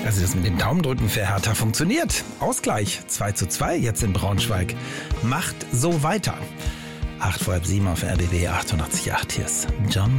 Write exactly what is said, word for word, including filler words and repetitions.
Also das mit dem Daumendrücken für Hertha funktioniert. Ausgleich zwei zu zwei jetzt in Braunschweig. Macht so weiter. acht vor halb sieben auf R B B achtundachtzig Komma acht. Hier ist John